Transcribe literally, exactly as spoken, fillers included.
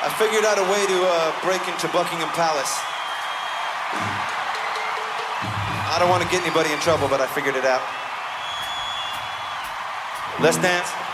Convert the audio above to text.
I figured out a way to uh, break into Buckingham Palace. I don't want to get anybody in trouble, but I figured it out. Let's dance.